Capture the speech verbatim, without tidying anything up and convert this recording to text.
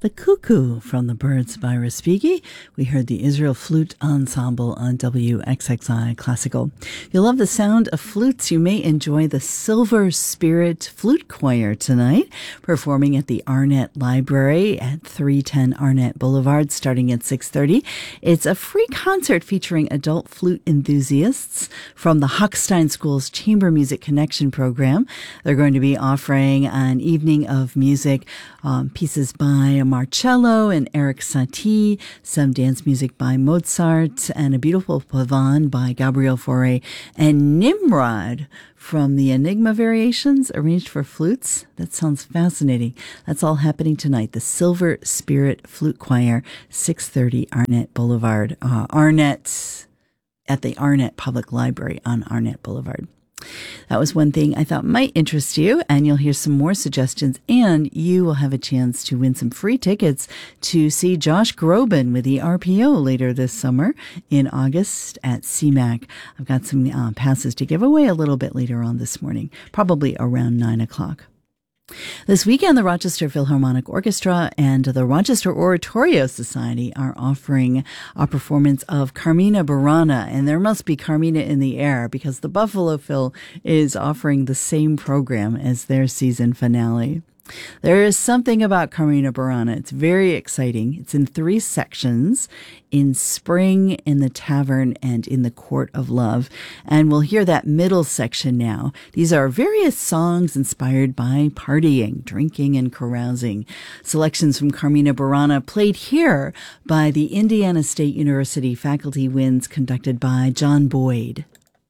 The Cuckoo from the Birds by Respighi. We heard the Israel Flute Ensemble on W X X I Classical. If you love the sound of flutes, you may enjoy the Silver Spirit Flute Choir tonight, performing at the Arnett Library at three ten Arnett Boulevard, starting at six thirty. It's a free concert featuring adult flute enthusiasts from the Hochstein School's Chamber Music Connection program. They're going to be offering an evening of music, um, pieces by Marcello and Eric Satie, some dance music by Mozart, and a beautiful pavane by Gabriel Fauré, and Nimrod from the Enigma Variations, arranged for flutes. That sounds fascinating. That's all happening tonight. The Silver Spirit Flute Choir, six thirty Arnett Boulevard. Uh, Arnett, at the Arnett Public Library on Arnett Boulevard. That was one thing I thought might interest you, and you'll hear some more suggestions, and you will have a chance to win some free tickets to see Josh Groban with the R P O later this summer in August at C MAC. I've got some uh, passes to give away a little bit later on this morning, probably around nine o'clock. This weekend, the Rochester Philharmonic Orchestra and the Rochester Oratorio Society are offering a performance of Carmina Burana, and there must be Carmina in the air because the Buffalo Phil is offering the same program as their season finale. There is something about Carmina Burana. It's very exciting. It's in three sections: in Spring, in the Tavern, and in the Court of Love. And we'll hear that middle section now. These are various songs inspired by partying, drinking, and carousing. Selections from Carmina Burana played here by the Indiana State University Faculty Winds, conducted by John Boyd.